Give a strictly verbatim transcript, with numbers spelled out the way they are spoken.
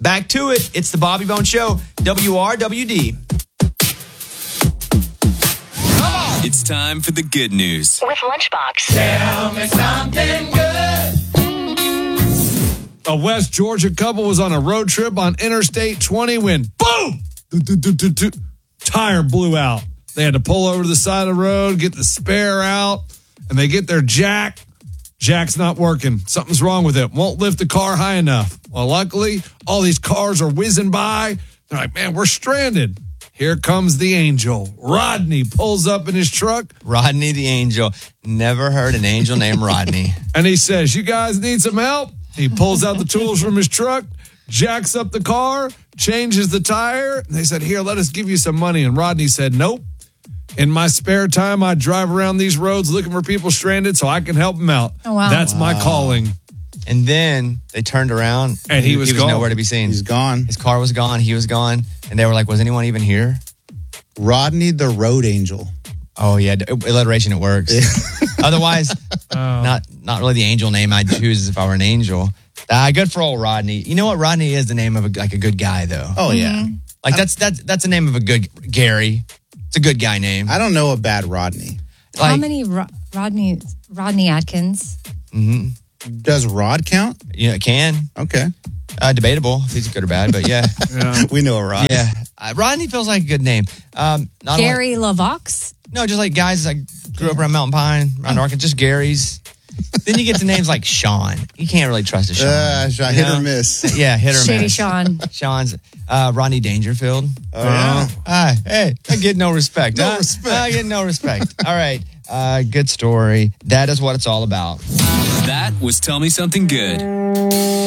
Back to it. It's the Bobby Bone Show, W R W D. It's time for the good news. With Lunchbox. Tell me something good. A West Georgia couple was on a road trip on Interstate twenty when, boom, do, do, do, do, do, tire blew out. They had to pull over to the side of the road, get the spare out, and they get their jack. Jack's not working. Something's wrong with it. Won't lift the car high enough. Well, luckily, all these cars are whizzing by. They're like, man, we're stranded. Here comes the angel. Rodney pulls up in his truck. Rodney the Angel. Never heard an angel named Rodney. And he says, you guys need some help? He pulls out the tools from his truck, jacks up the car, changes the tire. And they said, here, let us give you some money. And Rodney said, nope. In my spare time, I drive around these roads looking for people stranded so I can help them out. Oh, wow. That's wow. my calling. And then they turned around. And he was he was gone. nowhere to be seen. He's gone. His car was gone. He was gone. And they were like, was anyone even here? Rodney the Road Angel. Oh, yeah. Alliteration, it works. Otherwise, Oh. not not really the angel name I'd choose if I were an angel. Uh, good for old Rodney. You know what? Rodney is the name of a, like a good guy, though. Oh, yeah. Like that's that's that's the name of a good Gary. It's a good guy name. I don't know a bad Rodney. How Like, many Ro- Rodney Rodney Atkins? mhm. Does Rod count? You know, it can. Okay. Uh, debatable if he's good or bad, but yeah. Yeah. We know a Rod. Yeah. Uh, Rodney feels like a good name. Um, not only- Gary LaVox? no, just like guys that grew up around Mountain Pine, around Arkansas, just Gary's. Then you get to names like Sean. You can't really trust a Sean. Uh, Sean, you hit know? or miss. Yeah, hit or Shady miss. Sean. Sean's uh, Rodney Dangerfield. Oh, yeah. Hi, hey, I get no respect. No huh? respect. I get no respect. All right, uh, good story. That is what it's all about. That was Tell Me Something Good.